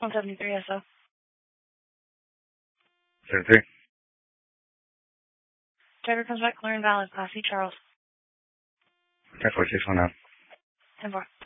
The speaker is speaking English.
173 SO. 33. Driver comes back clear and valid. Class C Charles. 10-4, 619. 10-4.